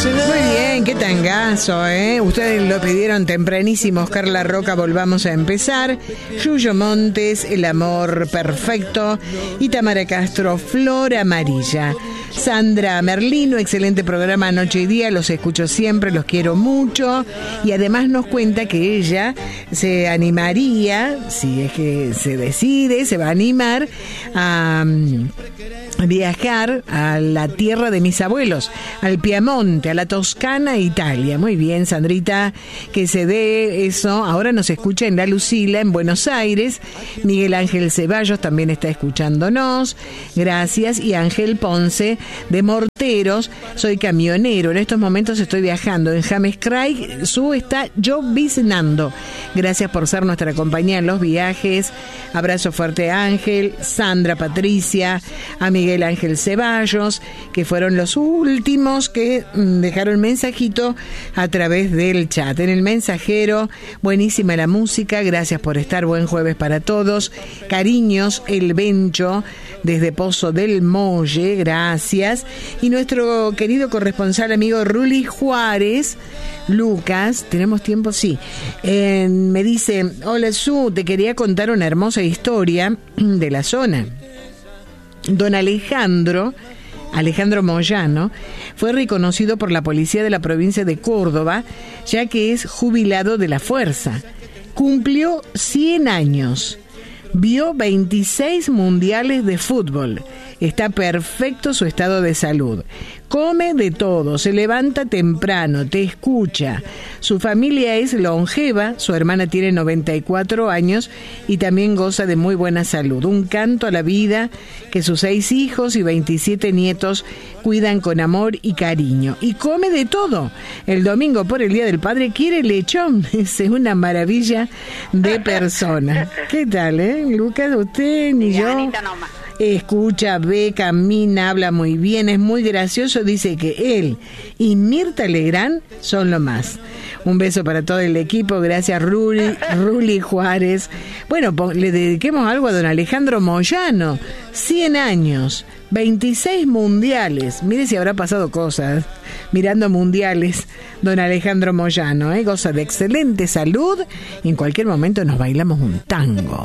Muy bien, qué tangazo, ¿eh? Ustedes lo pidieron tempranísimo. Oscar La Roca, volvamos a empezar. Yuyo Montes, El amor perfecto. Y Tamara Castro, Flor amarilla. Sandra Merlino, excelente programa Noche y Día, los escucho siempre, los quiero mucho. Y además nos cuenta que ella se animaría, si es que se decide, se va a animar a viajar a la tierra de mis abuelos, al Piamonte, a la Toscana, Italia. Muy bien, Sandrita, que se dé eso. Ahora nos escucha en La Lucila, en Buenos Aires. Miguel Ángel Ceballos también está escuchándonos. Gracias. Y Ángel Ponce, de Morteros. Soy camionero. En estos momentos estoy viajando en James Craig. Está lloviznando. Gracias por ser nuestra compañía en los viajes. Abrazo fuerte a Ángel, Sandra, Patricia, a Miguel Ángel Ceballos, que fueron los últimos que dejaron mensajito a través del chat. En el mensajero, buenísima la música, gracias por estar, buen jueves para todos. Cariños, El Bencho, desde Pozo del Molle, gracias. Y nuestro querido corresponsal amigo Ruli Juárez, Lucas, ¿tenemos tiempo? Sí. Me dice, hola Su, te quería contar una hermosa historia de la zona. Don Alejandro Moyano fue reconocido por la policía de la provincia de Córdoba, ya que es jubilado de la fuerza. Cumplió 100 años. Vio 26 mundiales de fútbol. Está perfecto su estado de salud. Come de todo, se levanta temprano, te escucha. Su familia es longeva, su hermana tiene 94 años y también goza de muy buena salud. Un canto a la vida que sus 6 hijos y 27 nietos cuidan con amor y cariño. Y come de todo. El domingo por el Día del Padre quiere lechón. Es una maravilla de persona. ¿Qué tal, Lucas? Usted ni yo. Escucha, ve, camina, habla muy bien, es muy gracioso. Dice que él y Mirta Legrand son lo más. Un beso para todo el equipo. Gracias, Ruli Juárez. Bueno, le dediquemos algo a don Alejandro Moyano. 100 años, 26 mundiales. Mire si habrá pasado cosas mirando mundiales. Don Alejandro Moyano, goza de excelente salud. Y en cualquier momento nos bailamos un tango.